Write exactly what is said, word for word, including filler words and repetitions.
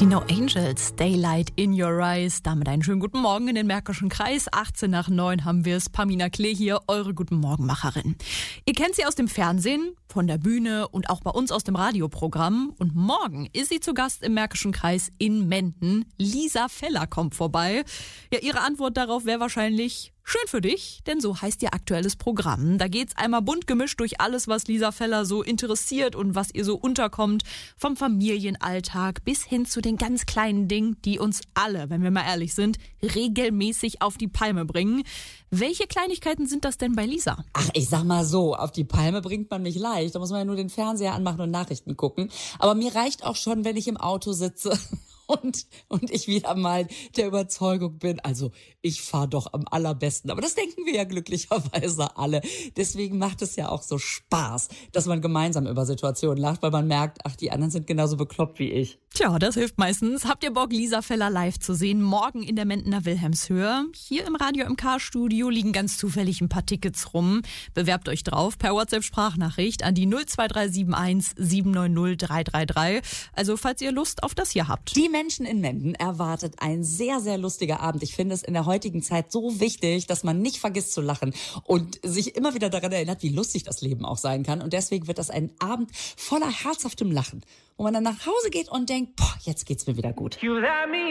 Die No Angels, Daylight in Your Eyes. Damit einen schönen guten Morgen in den Märkischen Kreis. achtzehn nach neun haben wir es. Pamina Klee hier, eure Guten Morgenmacherin. Ihr kennt sie aus dem Fernsehen, von der Bühne und auch bei uns aus dem Radioprogramm. Und morgen ist sie zu Gast im Märkischen Kreis in Menden. Lisa Feller kommt vorbei. Ja, ihre Antwort darauf wäre wahrscheinlich: schön für dich, denn so heißt ihr aktuelles Programm. Da geht's einmal bunt gemischt durch alles, was Lisa Feller so interessiert und was ihr so unterkommt. Vom Familienalltag bis hin zu den ganz kleinen Dingen, die uns alle, wenn wir mal ehrlich sind, regelmäßig auf die Palme bringen. Welche Kleinigkeiten sind das denn bei Lisa? Ach, ich sag mal so, auf die Palme bringt man mich leicht. Da muss man ja nur den Fernseher anmachen und Nachrichten gucken. Aber mir reicht auch schon, wenn ich im Auto sitze und, und ich wieder mal der Überzeugung bin, also ich fahre doch am allerbesten. Aber das denken wir ja glücklicherweise alle. Deswegen macht es ja auch so Spaß, dass man gemeinsam über Situationen lacht, weil man merkt, ach, die anderen sind genauso bekloppt wie ich. Tja, das hilft meistens. Habt ihr Bock, Lisa Feller live zu sehen? Morgen in der Mendener Wilhelmshöhe. Hier im Radio M K-Studio liegen ganz zufällig ein paar Tickets rum. Bewerbt euch drauf per WhatsApp-Sprachnachricht an die null zwei drei sieben eins sieben neun null drei drei drei. Also falls ihr Lust auf das hier habt. Die Menschen in Menden erwartet ein sehr, sehr lustiger Abend. Ich finde es in der heutigen Zeit so wichtig, dass man nicht vergisst zu lachen und sich immer wieder daran erinnert, wie lustig das Leben auch sein kann. Und deswegen wird das ein Abend voller herzhaftem Lachen, wo man dann nach Hause geht und denkt, boah, jetzt geht's mir wieder gut.